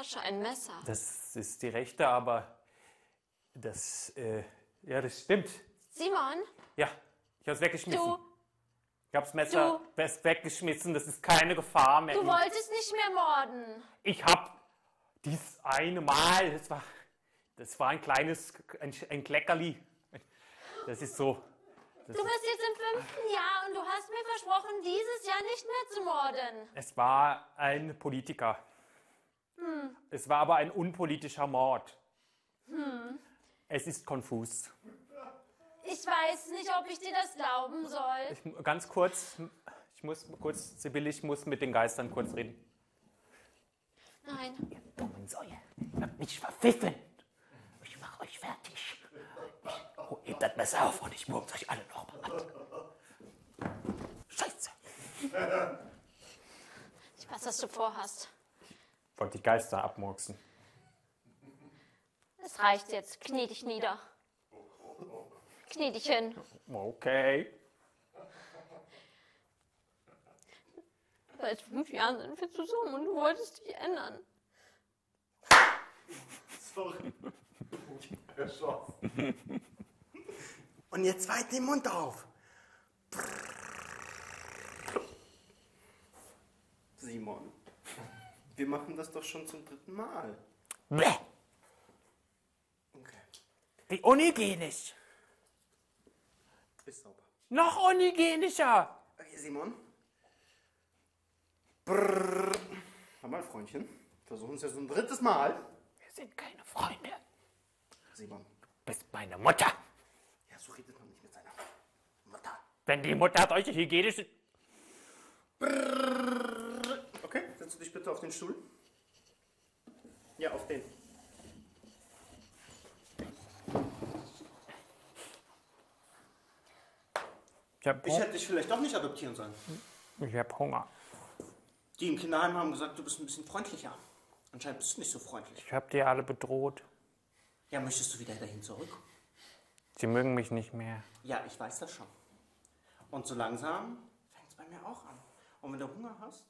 Tasche ein Messer. Das ist die rechte, aber das, ja, das stimmt. Simon? Ja, ich hab's weggeschmissen. Du? Ich hab's Messer weggeschmissen, das ist keine Gefahr mehr. Du wolltest nicht mehr morden. Ich hab dies eine Mal, das war ein kleines, ein Kleckerli. Das ist so. Du bist jetzt im 5. Jahr und du hast mir versprochen, dieses Jahr nicht mehr zu morden. Es war ein Politiker. Es war aber ein unpolitischer Mord. Es ist konfus. Ich weiß nicht, ob ich dir das glauben soll. Ganz kurz, Sibylle, ich muss mit den Geistern kurz reden. Nein. Ihr dummen Säue, ihr habt mich verpfiffen. Ich mach euch fertig. Hebt das Messer auf und ich murks euch alle noch mal ab. Scheiße. Ich weiß, was du vorhast. Ich wollte die Geister abmurksen. Es reicht jetzt. Knie dich nieder. Knie dich hin. Okay. Seit 5 Jahren sind wir zusammen und du wolltest dich ändern. Sorry. Erschossen. Und jetzt weit den Mund auf. Simon, wir machen das doch schon zum 3. Mal. Bäh. Okay. Wie unhygienisch. Ist sauber. Noch unhygienischer. Okay, Simon. Hör mal, Freundchen. Versuchen es ja so ein 3. Mal. Wir sind keine Freunde. Simon. Du bist meine Mutter. Ja, so redet man nicht mit seiner Mutter. Wenn die Mutter solche hygienische... Okay, setz dich bitte auf den Stuhl. Ja, auf den. Ich hätte dich vielleicht doch nicht adoptieren sollen. hab Hunger. Die im Kinderheim haben gesagt, du bist ein bisschen freundlicher. Anscheinend bist du nicht so freundlich. Ich hab die alle bedroht. Ja, möchtest du wieder dahin zurück? Sie mögen mich nicht mehr. Ja, ich weiß das schon. Und so langsam fängt es bei mir auch an. Und wenn du Hunger hast...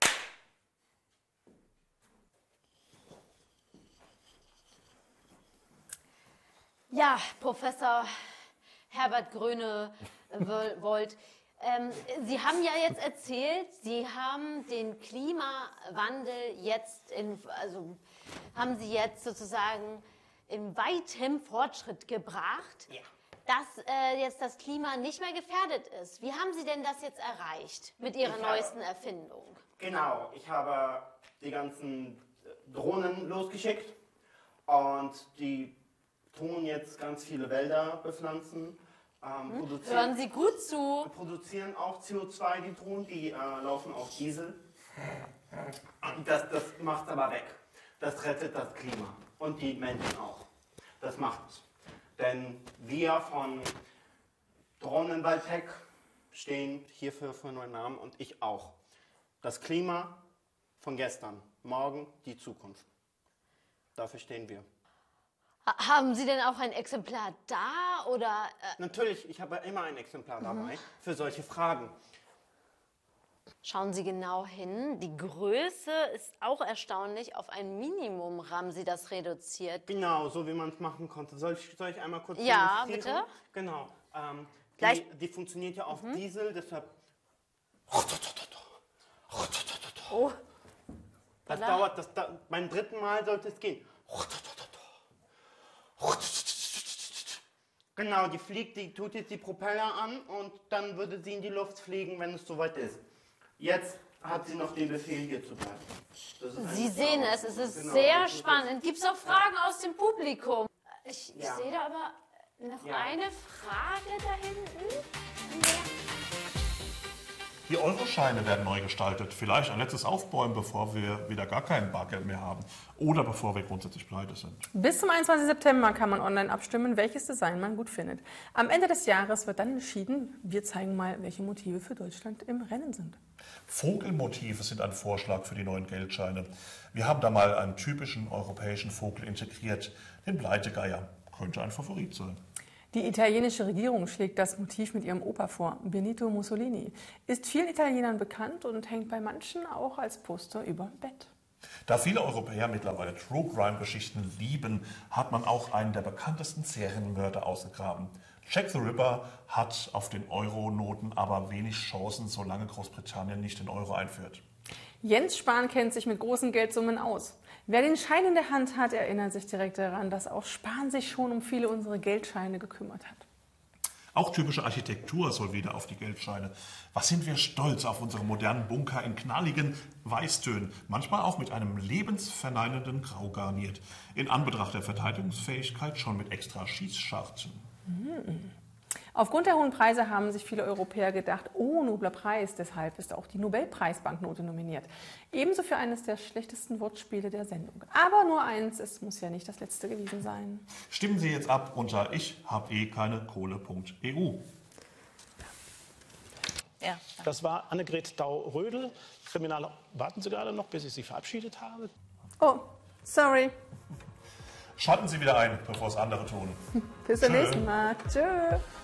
Ja, Professor Herbert Grönewold. Sie haben ja jetzt erzählt, Sie haben den Klimawandel jetzt haben Sie jetzt sozusagen in weitem Fortschritt gebracht, Ja. dass jetzt das Klima nicht mehr gefährdet ist. Wie haben Sie denn das jetzt erreicht mit Ihrer neuesten Erfindung? Genau, ich habe die ganzen Drohnen losgeschickt und die tun jetzt ganz viele Wälder bepflanzen. Hören Sie gut zu. Produzieren auch CO2, die Drohnen, die laufen auf Diesel. Das macht es aber weg. Das rettet das Klima und die Menschen auch. Das macht es. Denn wir von Drohnenwaldtech stehen hierfür für neuen Namen und ich auch. Das Klima von gestern, morgen die Zukunft. Dafür stehen wir. Haben Sie denn auch ein Exemplar da oder? Natürlich, ich habe immer ein Exemplar dabei für solche Fragen. Schauen Sie genau hin. Die Größe ist auch erstaunlich. Auf ein Minimum haben Sie das reduziert. Genau, so wie man es machen konnte. Soll ich einmal kurz Ja, demonstrieren? bitte. Genau. Gleich- Die funktioniert ja auf Diesel, deshalb... Oh, Das Oder? dauert, beim 3. Mal sollte es gehen. Genau, die tut jetzt die Propeller an und dann würde sie in die Luft fliegen, wenn es soweit ist. Jetzt hat sie noch den Befehl, hier zu bleiben. Das ist Sie ein- sehen es. Es ist Genau, sehr das ist- spannend. Gibt es auch Fragen aus dem Publikum? Ich Ja. sehe da aber noch Ja. eine Frage da hinten. Die Euroscheine werden neu gestaltet. Vielleicht ein letztes Aufbäumen, bevor wir wieder gar kein Bargeld mehr haben. Oder bevor wir grundsätzlich pleite sind. Bis zum 21. September kann man online abstimmen, welches Design man gut findet. Am Ende des Jahres wird dann entschieden, wir zeigen mal, welche Motive für Deutschland im Rennen sind. Vogelmotive sind ein Vorschlag für die neuen Geldscheine. Wir haben da mal einen typischen europäischen Vogel integriert. Den Bleitegeier könnte ein Favorit sein. Die italienische Regierung schlägt das Motiv mit ihrem Opa vor, Benito Mussolini. Ist vielen Italienern bekannt und hängt bei manchen auch als Poster über dem Bett. Da viele Europäer mittlerweile True Crime-Geschichten lieben, hat man auch einen der bekanntesten Serienmörder ausgegraben. Jack the Ripper hat auf den Euro-Noten aber wenig Chancen, solange Großbritannien nicht den Euro einführt. Jens Spahn kennt sich mit großen Geldsummen aus. Wer den Schein in der Hand hat, erinnert sich direkt daran, dass auch Spahn sich schon um viele unserer Geldscheine gekümmert hat. Auch typische Architektur soll wieder auf die Geldscheine. Was sind wir stolz auf unsere modernen Bunker in knalligen Weißtönen, manchmal auch mit einem lebensverneinenden Grau garniert. In Anbetracht der Verteidigungsfähigkeit schon mit extra Schießscharten. Aufgrund der hohen Preise haben sich viele Europäer gedacht, oh, nobler Preis, deshalb ist auch die Nobelpreisbanknote nominiert. Ebenso für eines der schlechtesten Wortspiele der Sendung. Aber nur eins, es muss ja nicht das letzte gewesen sein. Stimmen Sie jetzt ab unter ichhabkeinekohle.eu. Ja. Das war Annegret Dau-Rödel. Kriminal, warten Sie gerade noch, bis ich Sie verabschiedet habe? Oh, sorry. Schalten Sie wieder ein, bevor es andere tun. Bis zum nächsten Mal. Tschö.